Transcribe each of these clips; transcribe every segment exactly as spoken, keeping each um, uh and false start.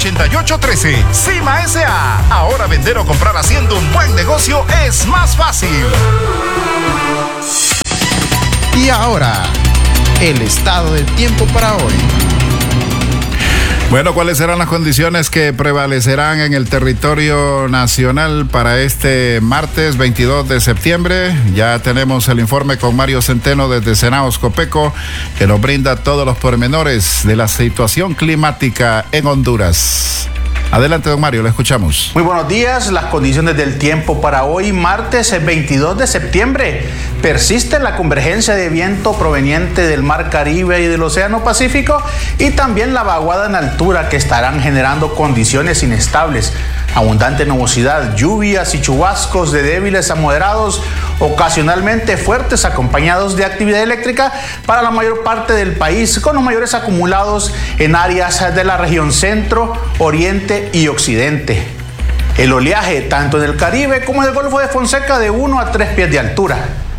ochenta y ocho trece. Cima S A. Ahora vender o comprar haciendo un buen negocio es más fácil. Y ahora, el estado del tiempo para hoy. Bueno, ¿cuáles serán las condiciones que prevalecerán en el territorio nacional para este martes veintidós de septiembre? Ya tenemos el informe con Mario Centeno desde Senaos Copeco, que nos brinda todos los pormenores de la situación climática en Honduras. Adelante, don Mario, lo escuchamos. Muy buenos días. Las condiciones del tiempo para hoy, martes veintidós de septiembre. Persiste la convergencia de viento proveniente del Mar Caribe y del Océano Pacífico y también la vaguada en altura que estarán generando condiciones inestables. Abundante nubosidad, lluvias y chubascos de débiles a moderados, ocasionalmente fuertes acompañados de actividad eléctrica para la mayor parte del país, con los mayores acumulados en áreas de la región centro, oriente y occidente. El oleaje, tanto en el Caribe como en el Golfo de Fonseca, de uno a tres pies de altura.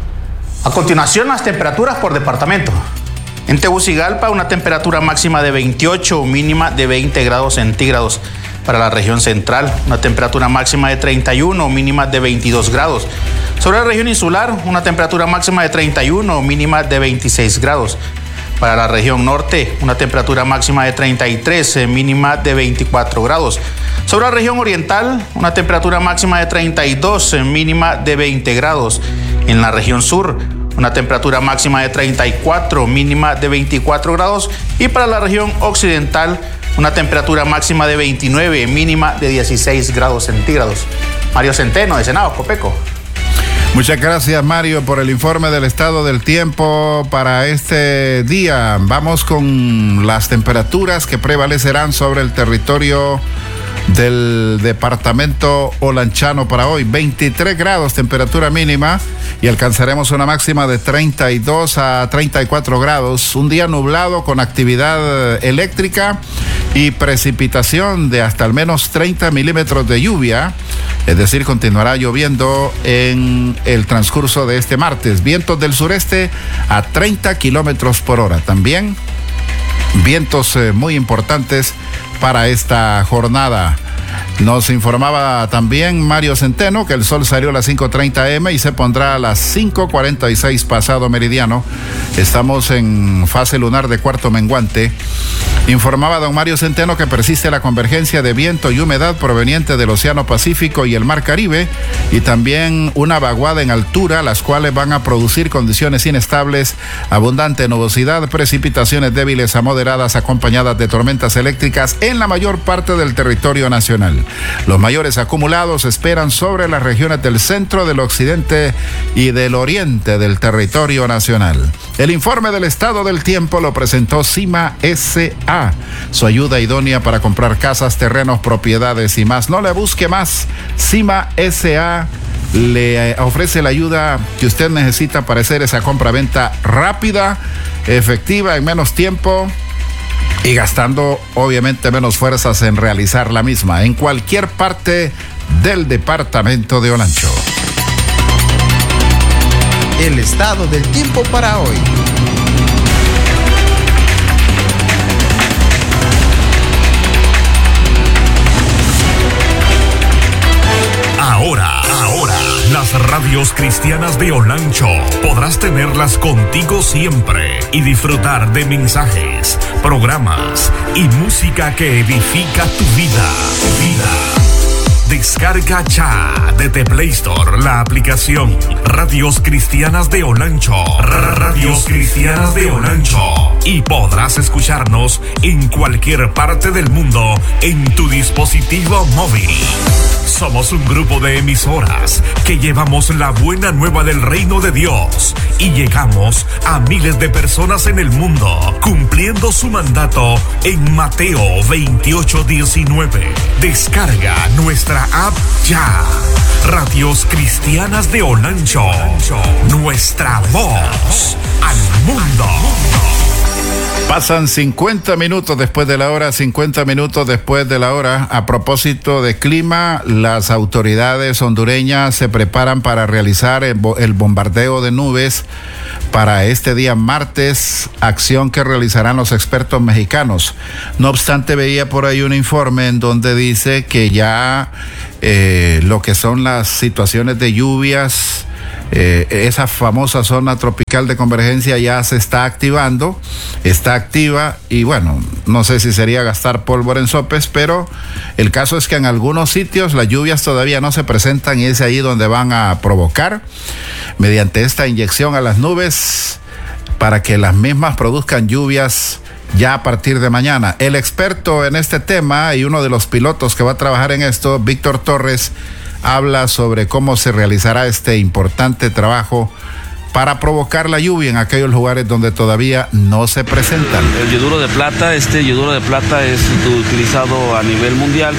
A continuación, las temperaturas por departamento. En Tegucigalpa, una temperatura máxima de veintiocho, mínima de veinte grados centígrados. Para la región central, una temperatura máxima de treinta y uno, mínima de veintidós grados. Sobre la región insular, una temperatura máxima de treinta y uno, mínima de veintiséis grados. Para la región norte, una temperatura máxima de treinta y tres, mínima de veinticuatro grados. Sobre la región oriental, una temperatura máxima de treinta y dos, mínima de veinte grados. En la región sur, una temperatura máxima de treinta y cuatro, mínima de veinticuatro grados. Y para la región occidental, una temperatura máxima de veintinueve, mínima de dieciséis grados centígrados. Mario Centeno, de Senaos Copeco. Muchas gracias, Mario, por el informe del estado del tiempo para este día. Vamos con las temperaturas que prevalecerán sobre el territorio del departamento olanchano para hoy. veintitrés grados temperatura mínima y alcanzaremos una máxima de treinta y dos a treinta y cuatro grados. Un día nublado con actividad eléctrica y precipitación de hasta al menos treinta milímetros de lluvia, es decir, continuará lloviendo en el transcurso de este martes. Vientos del sureste a treinta kilómetros por hora. También vientos eh, muy importantes para esta jornada. Nos informaba también Mario Centeno que el sol salió a las cinco treinta eme y se pondrá a las cinco cuarenta y seis pasado meridiano. Estamos en fase lunar de cuarto menguante. Informaba don Mario Centeno que persiste la convergencia de viento y humedad proveniente del Océano Pacífico y el Mar Caribe y también una vaguada en altura, las cuales van a producir condiciones inestables, abundante nubosidad, precipitaciones débiles a moderadas acompañadas de tormentas eléctricas en la mayor parte del territorio nacional. Los mayores acumulados se esperan sobre las regiones del centro, del occidente y del oriente del territorio nacional. El informe del estado del tiempo lo presentó Cima S A, su ayuda idónea para comprar casas, terrenos, propiedades y más. No le busque más. Cima S A le ofrece la ayuda que usted necesita para hacer esa compra-venta rápida, efectiva, en menos tiempo y gastando obviamente menos fuerzas en realizar la misma en cualquier parte del departamento de Olancho. El estado del tiempo para hoy. Ahora, ahora, las radios cristianas de Olancho podrás tenerlas contigo siempre y disfrutar de mensajes, programas y música que edifica tu vida. Vida. Descarga ya desde Play Store la aplicación Radios Cristianas de Olancho. Radios Cristianas de Olancho. Y podrás escucharnos en cualquier parte del mundo en tu dispositivo móvil. Somos un grupo de emisoras que llevamos la buena nueva del reino de Dios y llegamos a miles de personas en el mundo, cumpliendo su mandato en Mateo veintiocho diecinueve. Descarga nuestra app ya. Radios Cristianas de Olancho. Nuestra voz al mundo. Pasan cincuenta minutos después de la hora, cincuenta minutos después de la hora. A propósito de clima, las autoridades hondureñas se preparan para realizar el, bo- el bombardeo de nubes para este día martes, acción que realizarán los expertos mexicanos. No obstante, veía por ahí un informe en donde dice que ya eh, lo que son las situaciones de lluvias, Eh, esa famosa zona tropical de convergencia ya se está activando, está activa y bueno, no sé si sería gastar pólvora en sopes, pero el caso es que en algunos sitios las lluvias todavía no se presentan y es ahí donde van a provocar mediante esta inyección a las nubes para que las mismas produzcan lluvias ya a partir de mañana. El experto en este tema y uno de los pilotos que va a trabajar en esto, Víctor Torres, habla sobre cómo se realizará este importante trabajo para provocar la lluvia en aquellos lugares donde todavía no se presentan. El yoduro de plata, este yoduro de plata es utilizado a nivel mundial.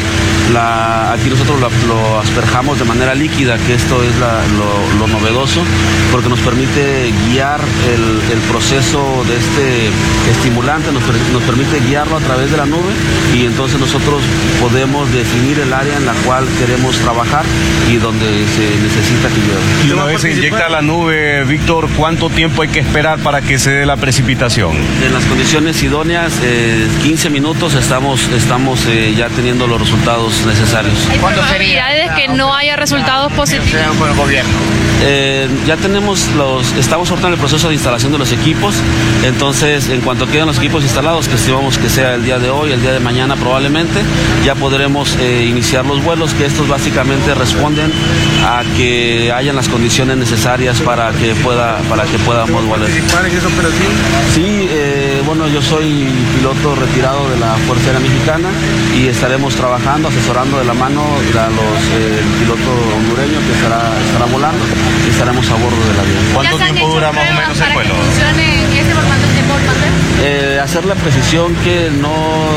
La, aquí nosotros lo, lo asperjamos de manera líquida, que esto es la, lo, lo novedoso, porque nos permite guiar el, el proceso de este estimulante, nos, nos permite guiarlo a través de la nube y entonces nosotros podemos definir el área en la cual queremos trabajar y donde se necesita que llueva. Y una vez se inyecta la nube, Víctor, ¿cuánto tiempo hay que esperar para que se dé la precipitación? En las condiciones idóneas, eh, quince minutos estamos, estamos eh, ya teniendo los resultados necesarios. ¿Hay probabilidades que no haya resultados positivos con el gobierno? Eh, ya tenemos los, estamos ahorita en el proceso de instalación de los equipos, entonces en cuanto queden los equipos instalados, que estimamos que sea el día de hoy, el día de mañana probablemente, ya podremos eh, iniciar los vuelos, que estos básicamente responden a que hayan las condiciones necesarias para que pueda, para que podamos volar. ¿Participar en esa operación? Sí, eh, bueno, yo soy piloto retirado de la Fuerza Aérea Mexicana y estaremos trabajando, asesorando de la mano a los eh, el piloto hondureño que estará, estará volando y estaremos a bordo del avión. ¿Cuánto tiempo dura más o menos el vuelo? Eh, hacer la precisión que no,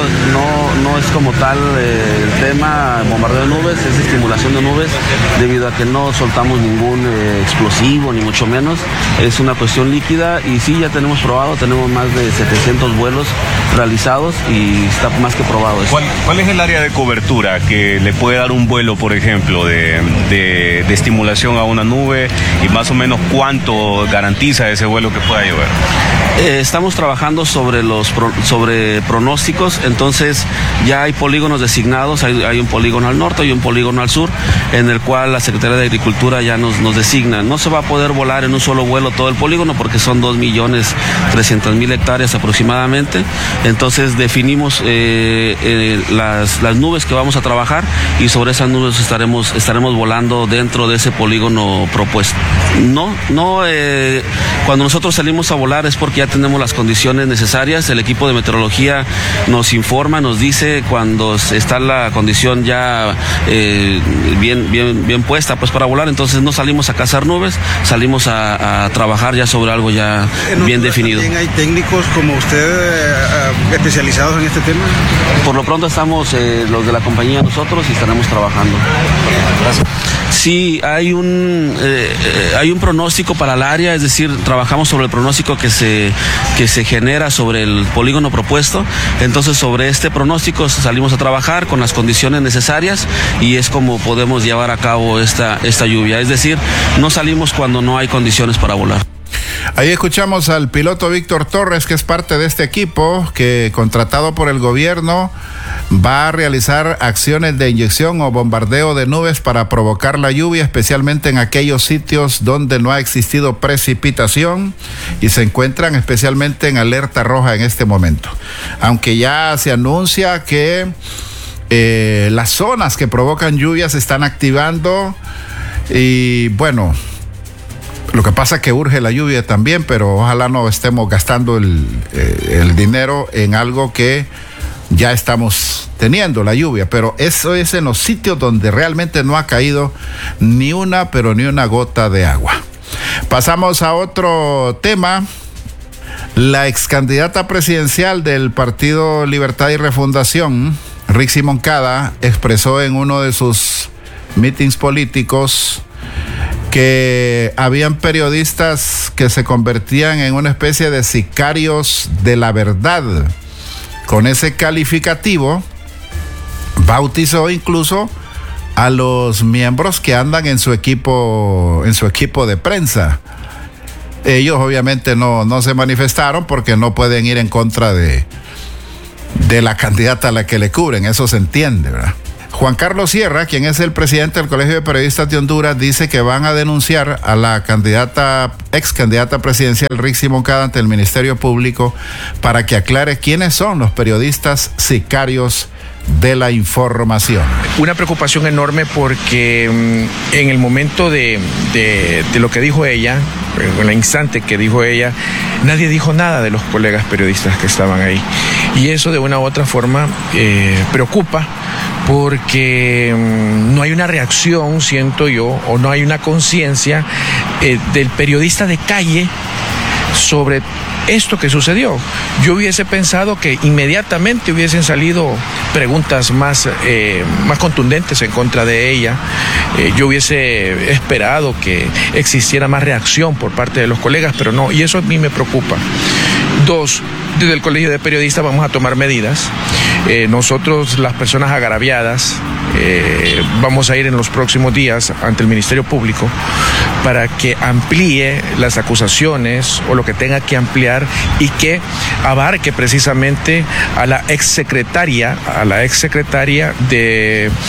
no, no es como tal eh, el tema bombardeo de nubes, es estimulación de nubes, debido a que no soltamos ningún eh, explosivo, ni mucho menos. Es una cuestión líquida y sí, ya tenemos probado, tenemos más de setecientos vuelos realizados y está más que probado eso. ¿Cuál, ¿Cuál es el área de cobertura que le puede dar un vuelo, por ejemplo, de, de, de estimulación a una nube y más o menos cuánto garantiza ese vuelo que pueda llover? Eh, estamos trabajando sobre los pro, sobre pronósticos, entonces ya hay polígonos designados, hay, hay un polígono al norte y un polígono al sur, en el cual la Secretaría de Agricultura ya nos, nos designa. No se va a poder volar en un solo vuelo todo el polígono porque son dos millones trescientas mil hectáreas aproximadamente, entonces definimos eh, eh, las, las nubes que vamos a trabajar y sobre esas nubes estaremos, estaremos volando dentro de ese polígono propuesto. No, no, eh, cuando nosotros salimos a volar es porque ya tenemos las condiciones necesarias, el equipo de meteorología nos informa, nos dice cuando está la condición ya eh, bien, bien, bien puesta pues para volar, entonces no salimos a cazar nubes, salimos a, a trabajar ya sobre algo ya bien definido. ¿También hay técnicos como usted eh, especializados en este tema? Por lo pronto estamos eh, los de la compañía nosotros y estaremos trabajando. Gracias. Sí, hay un eh, hay un pronóstico para el área, es decir, trabajamos sobre el pronóstico que se que se genera sobre el polígono propuesto, entonces sobre este pronóstico salimos a trabajar con las condiciones necesarias y es como podemos llevar a cabo esta esta lluvia, es decir, no salimos cuando no hay condiciones para volar. Ahí escuchamos al piloto Víctor Torres, que es parte de este equipo que, contratado por el gobierno, va a realizar acciones de inyección o bombardeo de nubes para provocar la lluvia, especialmente en aquellos sitios donde no ha existido precipitación y se encuentran especialmente en alerta roja en este momento. Aunque ya se anuncia que eh, las zonas que provocan lluvias se están activando y bueno, lo que pasa es que urge la lluvia también, pero ojalá no estemos gastando el, eh, el dinero en algo que ya estamos teniendo, la lluvia. Pero eso es en los sitios donde realmente no ha caído ni una, pero ni una gota de agua. Pasamos a otro tema. La ex candidata presidencial del Partido Libertad y Refundación, Rixi Moncada, expresó en uno de sus mítines políticos que que habían periodistas que se convertían en una especie de sicarios de la verdad. Con ese calificativo, bautizó incluso a los miembros que andan en su equipo, en su equipo de prensa. Ellos obviamente no, no se manifestaron porque no pueden ir en contra de, de la candidata a la que le cubren, eso se entiende, ¿verdad? Juan Carlos Sierra, quien es el presidente del Colegio de Periodistas de Honduras, dice que van a denunciar a la candidata, ex candidata presidencial Rixi Moncada ante el Ministerio Público para que aclare quiénes son los periodistas sicarios de la información. Una preocupación enorme porque mmm, en el momento de, de, de lo que dijo ella, en el instante que dijo ella, nadie dijo nada de los colegas periodistas que estaban ahí. Y eso de una u otra forma eh, preocupa porque mmm, no hay una reacción, siento yo, o no hay una conciencia eh, del periodista de calle sobre esto que sucedió. Yo hubiese pensado que inmediatamente hubiesen salido preguntas más, eh, más contundentes en contra de ella. Eh, yo hubiese esperado que existiera más reacción por parte de los colegas, pero no, y eso a mí me preocupa. Dos, desde el Colegio de Periodistas vamos a tomar medidas. Eh, nosotros, las personas agraviadas, eh, vamos a ir en los próximos días ante el Ministerio Público para que amplíe las acusaciones o lo que tenga que ampliar y que abarque precisamente a la exsecretaria, a la exsecretaria de eh,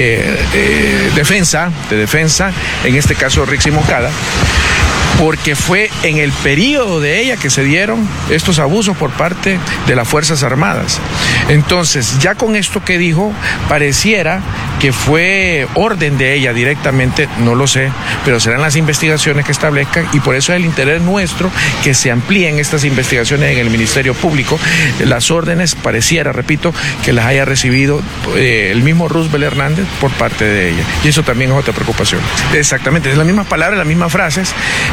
eh, defensa, de defensa, en este caso Rixi Moncada, porque fue en el periodo de ella que se dieron estos abusos por parte de las Fuerzas Armadas. Entonces, ya con esto que dijo, pareciera que fue orden de ella directamente, no lo sé, pero serán las investigaciones que establezcan y por eso es el interés nuestro que se amplíen estas investigaciones en el Ministerio Público. Las órdenes, pareciera, repito, que las haya recibido eh, el mismo Roosevelt Hernández por parte de ella. Y eso también es otra preocupación. Exactamente, es las mismas palabras, las mismas frases.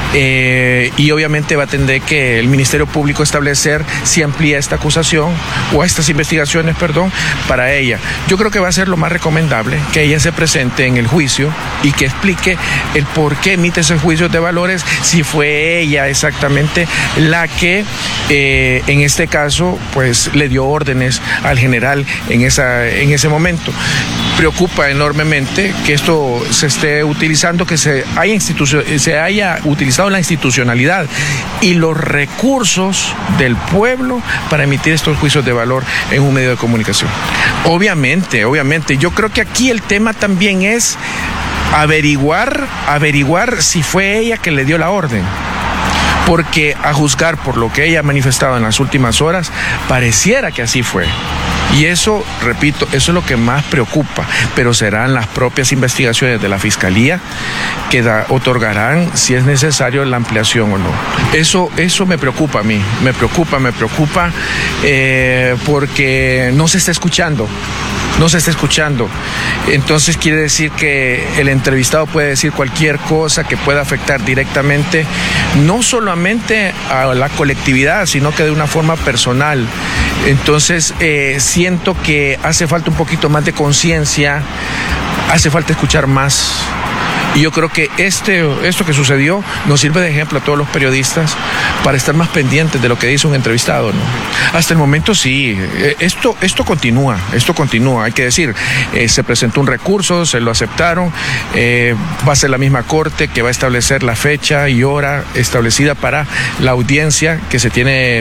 Eh, y obviamente va a tener que el Ministerio Público establecer si amplía esta acusación o estas investigaciones, perdón, para ella. Yo creo que va a ser lo más recomendable que ella se presente en el juicio y que explique el por qué emite ese juicio de valores, si fue ella exactamente la que eh, en este caso pues le dio órdenes al general en, esa, en ese momento. Preocupa enormemente que esto se esté utilizando, que se haya, institucio, se haya utilizado la institucionalidad y los recursos del pueblo para emitir estos juicios de valor en un medio de comunicación. Obviamente, obviamente, yo creo que aquí el tema también es averiguar, averiguar si fue ella que le dio la orden. Porque a juzgar por lo que ella ha manifestado en las últimas horas, pareciera que así fue. Y eso, repito, eso es lo que más preocupa, pero serán las propias investigaciones de la Fiscalía que da, otorgarán si es necesario la ampliación o no. Eso, eso me preocupa a mí, me preocupa, me preocupa eh, porque no se está escuchando. No se está escuchando. Entonces quiere decir que el entrevistado puede decir cualquier cosa que pueda afectar directamente, no solamente a la colectividad, sino que de una forma personal. Entonces eh, siento que hace falta un poquito más de conciencia, hace falta escuchar más. Y yo creo que este, esto que sucedió nos sirve de ejemplo a todos los periodistas para estar más pendientes de lo que dice un entrevistado, ¿no? Hasta el momento sí, esto, esto continúa, esto continúa, hay que decir, eh, se presentó un recurso, se lo aceptaron, eh, va a ser la misma corte que va a establecer la fecha y hora establecida para la audiencia que se tiene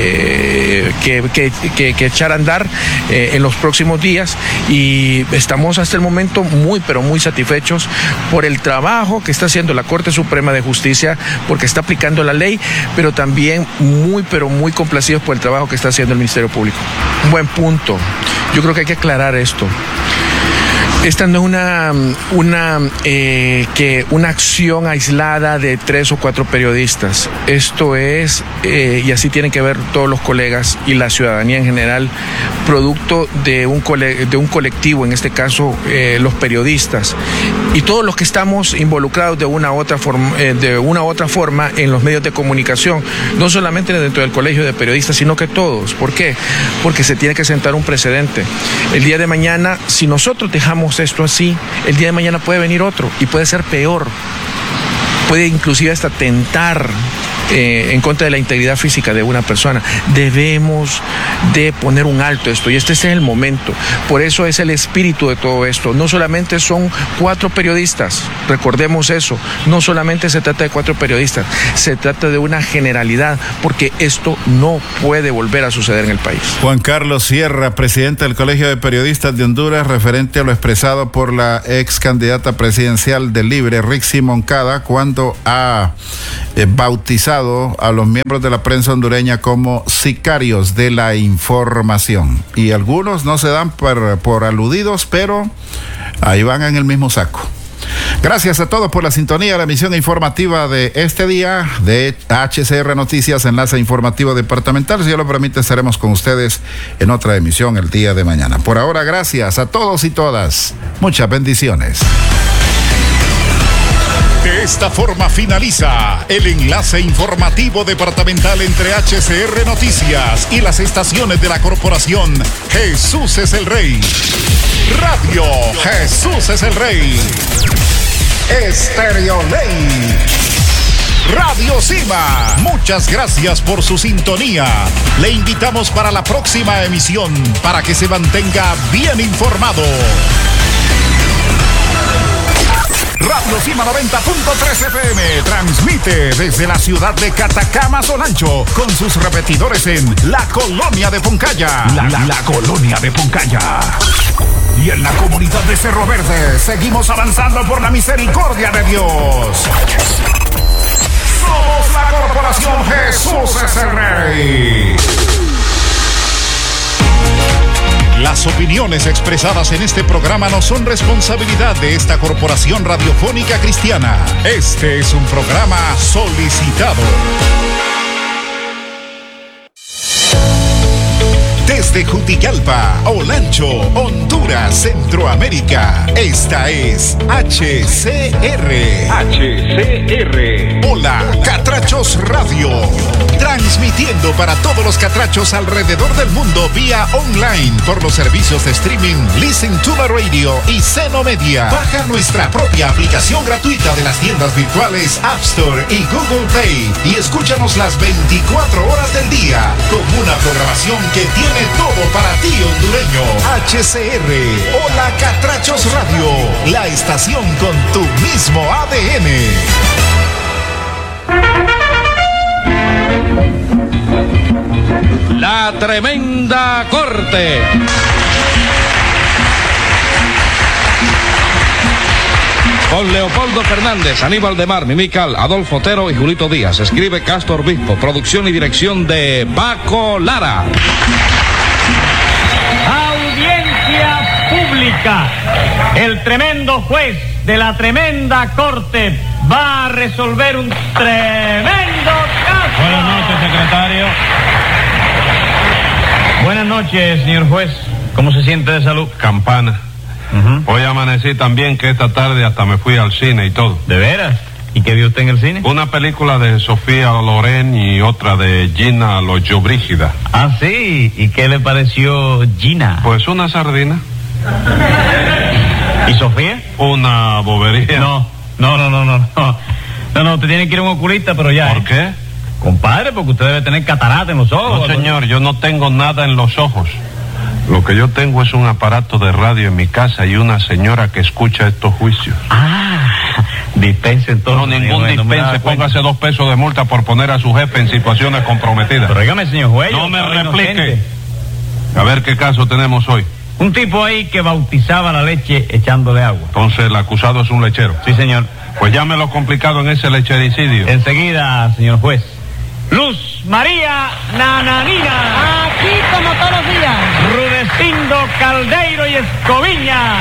eh, que, que, que, que echar a andar eh, en los próximos días y estamos hasta el momento muy, pero muy satisfechos por el trabajo que está haciendo la Corte Suprema de Justicia porque está aplicando la ley, pero también muy, pero muy complacidos por el trabajo que está haciendo el Ministerio Público. Un buen punto. Yo creo que hay que aclarar esto. Esta no es una, una, eh, que una acción aislada de tres o cuatro periodistas. Esto es, eh, y así tienen que ver todos los colegas y la ciudadanía en general, producto de un, cole, de un colectivo, en este caso eh, los periodistas, y todos los que estamos involucrados de una, u otra forma, eh, de una u otra forma en los medios de comunicación, no solamente dentro del Colegio de Periodistas, sino que todos. ¿Por qué? Porque se tiene que sentar un precedente. El día de mañana, si nosotros dejamos esto así, el día de mañana puede venir otro y puede ser peor. puede inclusive hasta tentar eh, en contra de la integridad física de una persona. Debemos de poner un alto a esto, y este es el momento. Por eso es el espíritu de todo esto. No solamente son cuatro periodistas, recordemos eso, no solamente se trata de cuatro periodistas, se trata de una generalidad, porque esto no puede volver a suceder en el país. Juan Carlos Sierra, presidente del Colegio de Periodistas de Honduras, referente a lo expresado por la ex candidata presidencial del Libre, Rixi Moncada, cuando ha eh, bautizado a los miembros de la prensa hondureña como sicarios de la información. Y algunos no se dan por, por aludidos, pero ahí van en el mismo saco. Gracias a todos por la sintonía de la emisión informativa de este día de H C R Noticias, enlace informativo departamental. Si Dios lo permite, estaremos con ustedes en otra emisión el día de mañana. Por ahora, gracias a todos y todas. Muchas bendiciones. De esta forma finaliza el enlace informativo departamental entre H C R Noticias y las estaciones de la corporación Jesús es el Rey. Radio Jesús es el Rey. Estéreo Ley. Radio Cima. Muchas gracias por su sintonía. Le invitamos para la próxima emisión para que se mantenga bien informado. Radio Cima noventa punto tres F M transmite desde la ciudad de Catacama, Olancho, con sus repetidores en la colonia de Poncaya. La, la, la colonia de Poncaya. Y en la comunidad de Cerro Verde seguimos avanzando por la misericordia de Dios. Somos la corporación Jesús es el Rey. Las opiniones expresadas en este programa no son responsabilidad de esta corporación radiofónica cristiana. Este es un programa solicitado. Desde Jutigalpa, Olancho, Honduras, Centroamérica. Esta es H C R. H C R. Hola, Catrachos Radio. Transmitiendo para todos los catrachos alrededor del mundo vía online por los servicios de streaming Listen to the Radio y Seno Media. Baja nuestra propia aplicación gratuita de las tiendas virtuales App Store y Google Play y escúchanos las veinticuatro horas del día con una programación que tiene todo para ti, hondureño. H C R. Hola, Catrachos Radio. La estación con tu mismo A D N. La tremenda corte. Con Leopoldo Fernández, Aníbal de Mar, Mimical, Adolfo Otero y Julito Díaz. Escribe Castro Obispo. Producción y dirección de Paco Lara. Audiencia pública. El tremendo juez de la tremenda corte va a resolver un tremendo caso. Buenas noches, secretario. Buenas noches, señor juez. ¿Cómo se siente de salud? Campana. Uh-huh. Hoy amanecí tan bien que esta tarde hasta me fui al cine y todo. ¿De veras? ¿Y qué vio usted en el cine? Una película de Sofía Loren y otra de Gina Lollobrigida. Ah, sí. ¿Y qué le pareció Gina? Pues una sardina. ¿Y Sofía? Una bobería. No, no, no, no, no. No, no, no usted tiene que ir a un oculista, pero ya. ¿Por ¿eh? qué? Compadre, porque usted debe tener catarata en los ojos. No, señor, yo no tengo nada en los ojos. Lo que yo tengo es un aparato de radio en mi casa y una señora que escucha estos juicios. Ah, dispense entonces. No, ningún bueno, dispense. Póngase dos pesos de multa por poner a su jefe en situaciones comprometidas. Pero dígame, señor juez. No me replique. A ver qué caso tenemos hoy. Un tipo ahí que bautizaba la leche echándole agua. Entonces el acusado es un lechero. Sí, señor. Pues llame lo complicado en ese lechericidio. Enseguida, señor juez. Luz María Nananina. Aquí como todos los días. Rudecindo Caldeiro y Escoviña.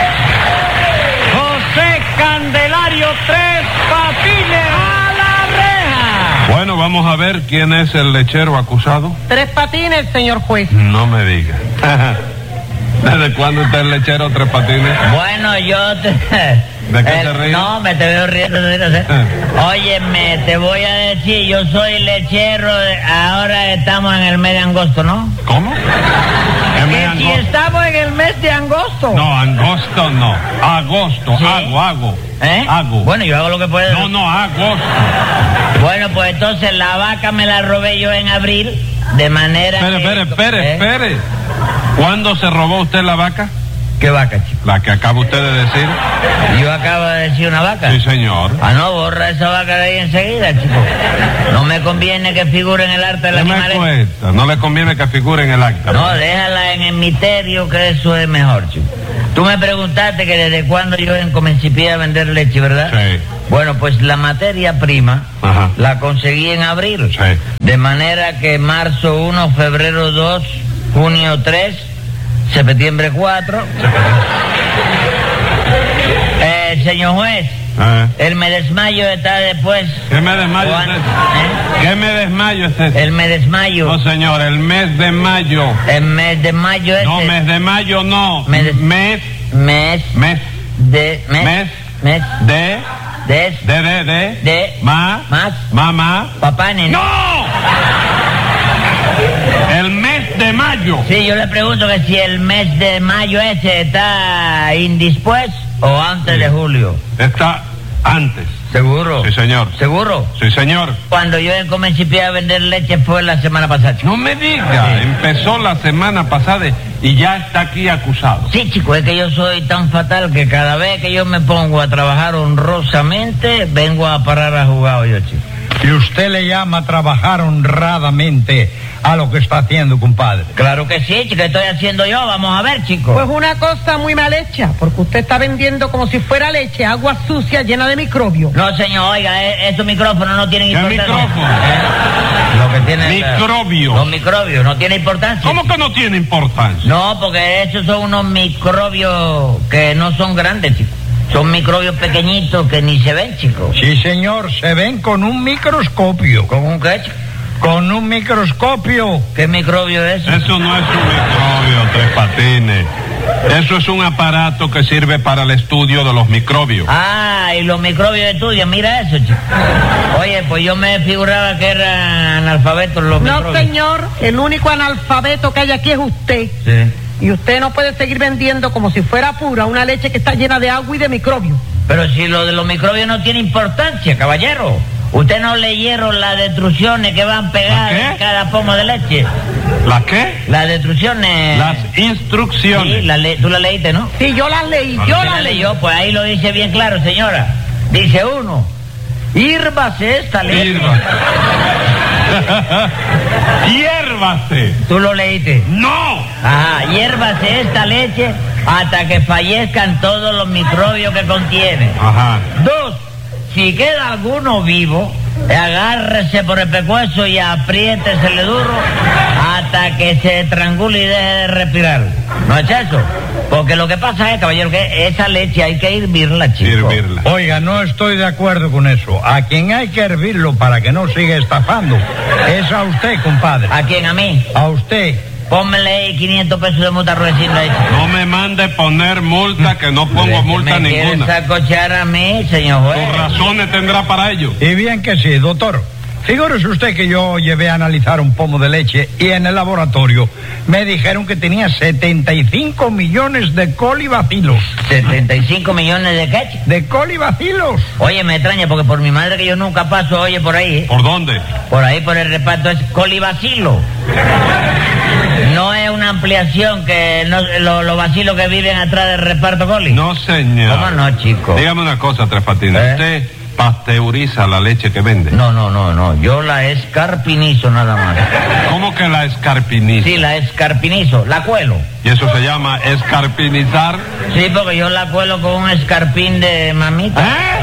José Candelario Tres Patines. A la reja. Bueno, vamos a ver quién es el lechero acusado. Tres Patines, señor juez. No me diga. ¿Desde cuándo usted es lechero Tres Patines? Bueno, yo te... ¿De qué eh, te ríes? No, me te veo riendo. Óyeme, te voy a decir, yo soy lechero, de, ahora estamos en el mes de agosto, ¿no? ¿Cómo? Que si estamos en el mes de agosto. No, agosto no. Agosto, ¿Sí? hago, hago. ¿Eh? Hago. Bueno, yo hago lo que puedo. No, no, agosto. Bueno, pues entonces la vaca me la robé yo en abril, de manera Espere, que... espere, espere, ¿Eh? espere. ¿Cuándo se robó usted la vaca? ¿Qué vaca, chico? La que acaba usted de decir. Yo acabo de decir una vaca. Sí, señor. Ah, no, borra esa vaca de ahí enseguida, chico. No me conviene que figure en el arte del ¿Qué me animal. cuesta? No le conviene que figure en el acta. No, déjala en el misterio, que eso es mejor, chico. Tú me preguntaste que desde cuándo yo comencé a vender leche, ¿verdad? Sí. Bueno, pues la materia prima Ajá. la conseguí en abril. Sí. De manera que marzo uno, febrero dos, junio tres, septiembre cuatro. Eh, señor juez, Ah. el me desmayo está después. ¿Qué me desmayo ¿Cuándo? es ese? ¿Eh? ¿Qué me desmayo es ese? El me desmayo. No, señor, el mes de mayo. El mes de mayo es. No, mes de mayo no. Me des- Mes, Mes. mes, De. Mes. mes, Mes. de, Des. de, de, de, De. ma, Más. mamá. Papá, nene. ¡No! El mes de mayo. Sí, yo le pregunto que si el mes de mayo ese está indispuesto o antes Sí. de julio. Está antes. ¿Seguro? Sí, señor. ¿Seguro? Sí, señor. Cuando yo comencé a vender leche fue la semana pasada. No me diga, empezó la semana pasada y ya está aquí acusado. Sí, chico, es que yo soy tan fatal que cada vez que yo me pongo a trabajar honrosamente, vengo a parar a jugar yo, chico. Y usted le llama trabajar honradamente a lo que está haciendo, compadre. Claro que sí, chico, ¿qué estoy haciendo yo? Vamos a ver, chico. Pues una cosa muy mal hecha, porque usted está vendiendo como si fuera leche, agua sucia llena de microbios. No, señor, oiga, e- estos micrófonos no tienen ¿Qué importancia. micrófono? ¿Eh? Lo que tienen... Microbios. Los microbios, no tiene importancia. ¿Cómo que no tiene importancia? No, porque esos son unos microbios que no son grandes, chico. Son microbios pequeñitos que ni se ven, chico. Sí, señor, se ven con un microscopio. ¿Con un qué, chico? Con un microscopio. ¿Qué microbio es? Eso no es un microbio, Tres Patines. Eso es un aparato que sirve para el estudio de los microbios. Ah, y los microbios estudian, mira eso, chico. Oye, pues yo me figuraba que eran analfabetos los No, microbios. señor, el único analfabeto que hay aquí es usted. Sí. Y usted no puede seguir vendiendo como si fuera pura una leche que está llena de agua y de microbios. Pero si lo de los microbios no tiene importancia, caballero. ¿Usted no leyeron las destrucciones que van pegadas ¿La qué? en cada pomo de leche? ¿La qué? Las destrucciones... Las instrucciones. Sí, la le- tú la leíste, ¿no? Sí, yo las leí, ¿Usted yo las leí. leyó? Pues ahí lo dice bien claro, señora. Dice uno, hírvase esta leche. Hierva. Hiérvase. ¿Tú lo leíste? ¡No! Ajá, hiérvase esta leche hasta que fallezcan todos los microbios que contiene. Ajá. Dos, si queda alguno vivo, agárrese por el pescuezo y apriétesele duro hasta que se estrangule y deje de respirar. ¿No es eso? Porque lo que pasa es, caballero, que esa leche hay que hervirla, chico. Hervirla. Oiga, no estoy de acuerdo con eso. A quien hay que hervirlo para que no siga estafando es a usted, compadre. ¿A quién? ¿A mí? A usted. Pónmele ahí quinientos pesos de multa ruecina ahí. No me mande poner multa, que no pongo multa ¿Me quiere ninguna. sacochar a mí, señor juez? Sus razones tendrá para ello. Y bien que sí, doctor. Figúrese usted que yo llevé a analizar un pomo de leche y en el laboratorio me dijeron que tenía setenta y cinco millones de colibacilos. ¿setenta y cinco millones de qué? De colibacilos. Oye, me extraña porque por mi madre que yo nunca paso, oye, por ahí, ¿eh? ¿Por dónde? Por ahí, por el reparto, es colibacilo. No es una ampliación que no, lo- los vacilos que viven atrás del reparto coli. No, señor. ¿Cómo no, chico? Dígame una cosa, Tres Patines. ¿Eh? ¿Usted pasteuriza la leche que vende? No, no, no, no. Yo la escarpinizo nada más. ¿Cómo que la escarpiniza? Sí, la escarpinizo, la cuelo. ¿Y eso se llama escarpinizar? Sí, porque yo la cuelo con un escarpín de mamita. ¿Eh?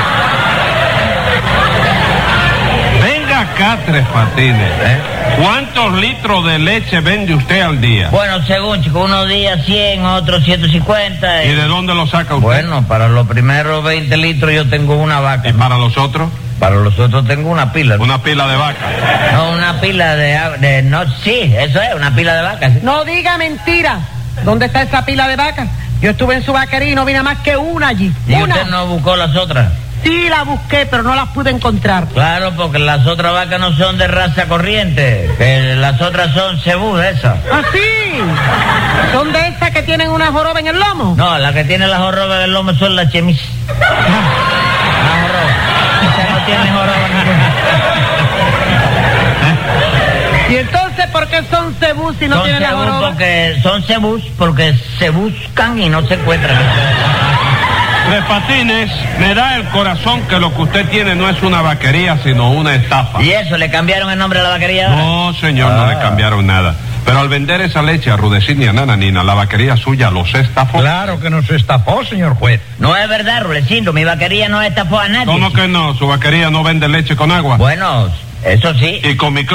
Venga acá, Tres Patines. ¿Eh? ¿Cuántos litros de leche vende usted al día? Bueno, según, chico, unos días cien, otros ciento cincuenta. ¿Y de dónde lo saca usted? Bueno, para los primeros veinte litros yo tengo una vaca. ¿Y para los otros? Para los otros tengo una pila. Una pila de vaca. No, una pila de... agua- de no, sí, eso es, una pila de vacas. ¿Sí? No diga mentira. ¿Dónde está esa pila de vacas? Yo estuve en su vaquería y no vi nada más que una allí. ¿Y Una. usted no buscó las otras? Sí, la busqué, pero no las pude encontrar. Claro, porque las otras vacas no son de raza corriente, que las otras son cebú, esas. ¿Ah, sí? ¿Son de esas que tienen una joroba en el lomo? No, las que tienen la joroba en el lomo son las chemis. La joroba. Esa no tiene joroba ninguna. ¿Y entonces por qué son cebús si no son tienen la joroba? Porque son cebús porque se buscan y no se encuentran. Tres Patines, me da el corazón que lo que usted tiene no es una vaquería, sino una estafa. ¿Y eso? ¿Le cambiaron el nombre a la vaquería ahora? No, señor, ah. no le cambiaron nada. Pero al vender esa leche a Rudecindo y a Nananina, la vaquería suya los estafó. Claro que nos estafó, señor juez. No es verdad, Rudecindo, mi vaquería no estafó a nadie. ¿Cómo que no? Su vaquería no vende leche con agua. Bueno, eso sí. Y con micro